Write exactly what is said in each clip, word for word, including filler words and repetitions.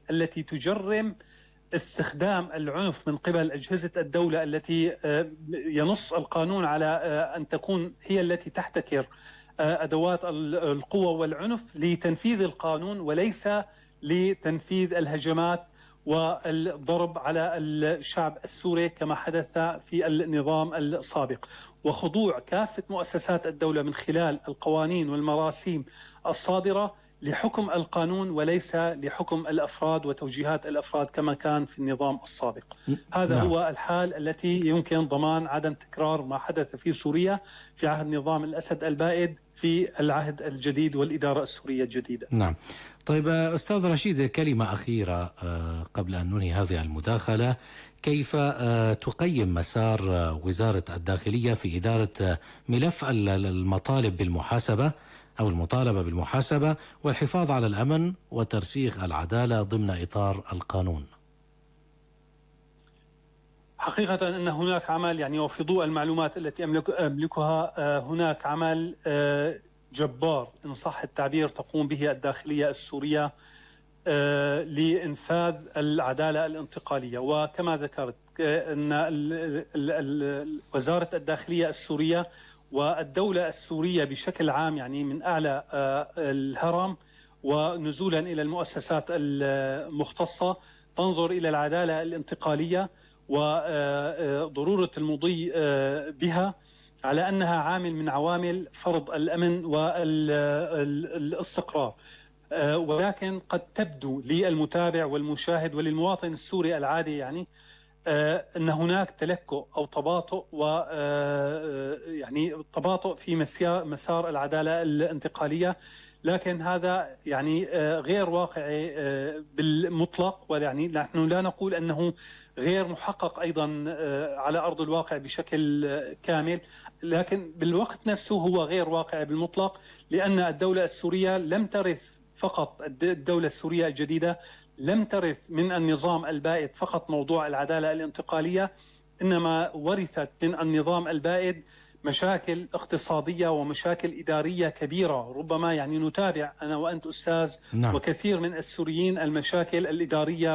التي تجرم استخدام العنف من قبل أجهزة الدولة التي ينص القانون على أن تكون هي التي تحتكر أدوات القوة والعنف لتنفيذ القانون وليس لتنفيذ الهجمات والضرب على الشعب السوري كما حدث في النظام السابق، وخضوع كافة مؤسسات الدولة من خلال القوانين والمراسيم الصادرة لحكم القانون وليس لحكم الأفراد وتوجيهات الأفراد كما كان في النظام السابق. هذا نعم. هو الحال التي يمكن ضمان عدم تكرار ما حدث في سوريا في عهد نظام الأسد البائد في العهد الجديد والإدارة السورية الجديدة. نعم. طيب أستاذ رشيد، كلمة أخيرة قبل أن ننهي هذه المداخلة. كيف تقيم مسار وزارة الداخلية في إدارة ملف المطالب بالمحاسبة أو المطالبة بالمحاسبة والحفاظ على الأمن وترسيخ العدالة ضمن إطار القانون؟ حقيقة أن هناك عمل يعني وفي ضوء المعلومات التي أملكها هناك عمل جبار إن صح التعبير تقوم به الداخلية السورية لإنفاذ العدالة الانتقالية. وكما ذكرت أن وزارة الداخلية السورية والدولة السورية بشكل عام يعني من أعلى الهرم ونزولا إلى المؤسسات المختصة تنظر إلى العدالة الانتقالية وضرورة المضي بها على أنها عامل من عوامل فرض الأمن والاستقرار. ولكن قد تبدو للمتابع والمشاهد وللمواطن السوري العادي يعني أن هناك تلكؤ أو تباطؤ و يعني تباطؤ في مسار العدالة الانتقالية، لكن هذا يعني غير واقعي بالمطلق، ويعني نحن لا نقول أنه غير محقق أيضا على أرض الواقع بشكل كامل، لكن بالوقت نفسه هو غير واقعي بالمطلق، لأن الدولة السورية لم ترث فقط الدولة السورية الجديدة لم ترث من النظام البائد فقط موضوع العدالة الانتقالية، إنما ورثت من النظام البائد مشاكل اقتصادية ومشاكل إدارية كبيرة. ربما يعني نتابع أنا وأنت أستاذ نعم. وكثير من السوريين المشاكل الإدارية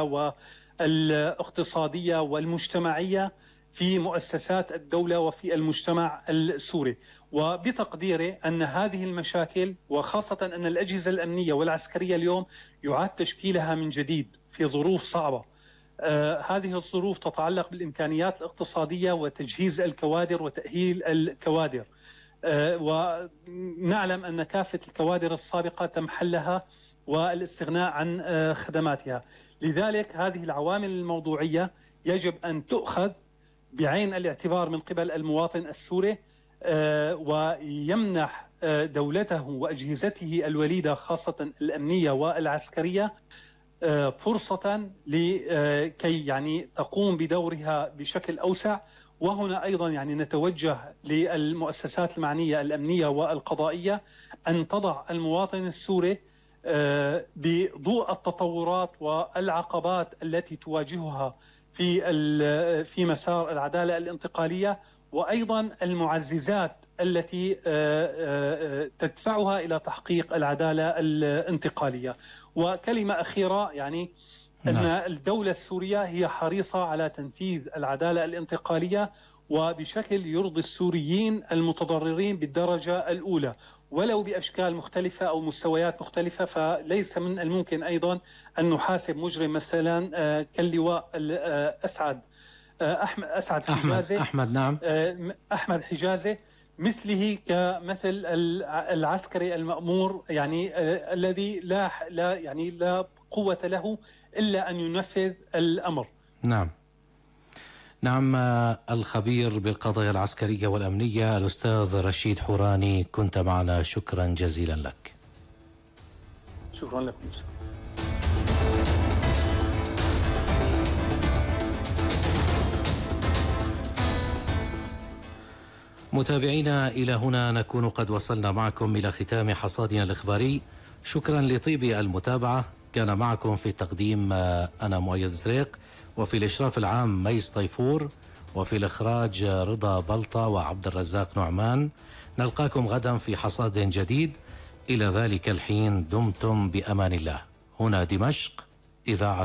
والاقتصادية والمجتمعية في مؤسسات الدولة وفي المجتمع السوري. وبتقديري أن هذه المشاكل وخاصة أن الأجهزة الأمنية والعسكرية اليوم يعاد تشكيلها من جديد في ظروف صعبة. آه هذه الظروف تتعلق بالإمكانيات الاقتصادية وتجهيز الكوادر وتأهيل الكوادر. آه ونعلم أن كافة الكوادر السابقة تم حلها والاستغناء عن آه خدماتها. لذلك هذه العوامل الموضوعية يجب أن تؤخذ بعين الاعتبار من قبل المواطن السوري، آه ويمنح آه دولته وأجهزته الوليدة خاصة الأمنية والعسكرية آه فرصة لكي يعني تقوم بدورها بشكل أوسع. وهنا أيضا يعني نتوجه للمؤسسات المعنية الأمنية والقضائية أن تضع المواطن السوري آه بضوء التطورات والعقبات التي تواجهها في في مسار العدالة الانتقالية، وأيضا المعززات التي تدفعها إلى تحقيق العدالة الانتقالية. وكلمة أخيرة يعني أن الدولة السورية هي حريصة على تنفيذ العدالة الانتقالية وبشكل يرضي السوريين المتضررين بالدرجة الأولى ولو بأشكال مختلفة أو مستويات مختلفة. فليس من الممكن أيضا أن نحاسب مجرم مثلا كاللواء أسعد أحمد أسعد حجازي أحمد نعم أحمد حجازي مثله كمثل العسكري المأمور يعني الذي لا لا يعني لا قوة له إلا أن ينفذ الأمر. نعم نعم. الخبير بالقضايا العسكرية والأمنية الأستاذ رشيد حوراني، كنت معنا، شكرا جزيلا لك. شكرا لكم. متابعينا، إلى هنا نكون قد وصلنا معكم إلى ختام حصادنا الإخباري. شكرا لطيب المتابعة. كان معكم في التقديم أنا مؤيد زريق، وفي الإشراف العام ميس طيفور، وفي الإخراج رضا بلطة وعبد الرزاق نعمان. نلقاكم غدا في حصاد جديد. إلى ذلك الحين دمتم بأمان الله. هنا دمشق، إذاعة